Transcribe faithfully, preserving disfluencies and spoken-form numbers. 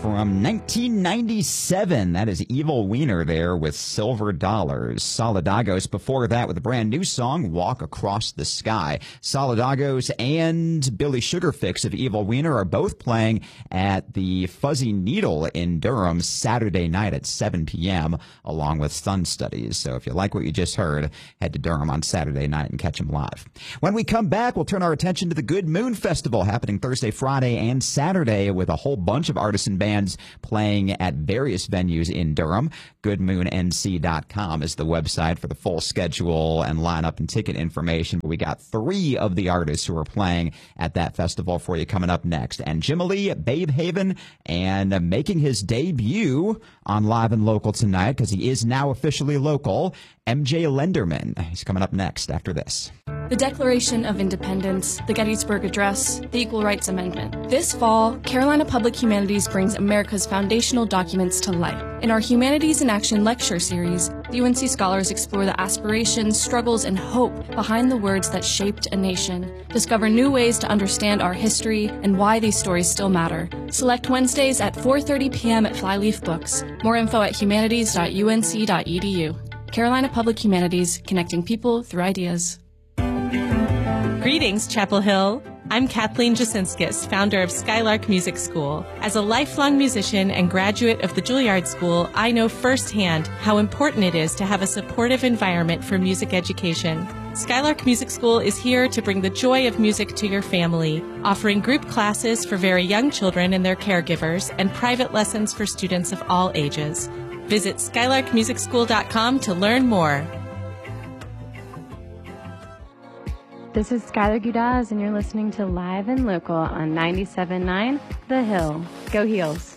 From nineteen ninety-seven, that is Evil Wiener there with Silver Dollars. Solidagos before that with a brand new song, Walk Across the Sky. Solidagos and Billy Sugarfix of Evil Wiener are both playing at the Fuzzy Needle in Durham Saturday night at seven p.m. along with Sun Studies. So if you like what you just heard, head to Durham on Saturday night and catch them live. When we come back, we'll turn our attention to the Good Moon Festival happening Thursday, Friday, and Saturday with a whole bunch of artisan bands playing at various venues in Durham. good moon n c dot com is the website for the full schedule and lineup and ticket information. But we got three of the artists who are playing at that festival for you coming up next. And Jimmy, Babe Haven, and making his debut on Live and Local tonight because he is now officially local, M J Lenderman. He's coming up next after this. The Declaration of Independence, the Gettysburg Address, the Equal Rights Amendment. This fall, Carolina Public Humanities brings America's foundational documents to life. In our Humanities in Action lecture series, the U N C scholars explore the aspirations, struggles, and hope behind the words that shaped a nation. Discover new ways to understand our history and why these stories still matter. Select Wednesdays at four thirty p.m. at Flyleaf Books. More info at humanities dot u n c dot e d u. Carolina Public Humanities, connecting people through ideas. Greetings, Chapel Hill. I'm Kathleen Jasinskis, founder of Skylark Music School. As a lifelong musician and graduate of the Juilliard School, I know firsthand how important it is to have a supportive environment for music education. Skylark Music School is here to bring the joy of music to your family, offering group classes for very young children and their caregivers, and private lessons for students of all ages. Visit skylark music school dot com to learn more. This is Skylar Gudaz, and you're listening to Live and Local on ninety-seven point nine The Hill. Go Heels!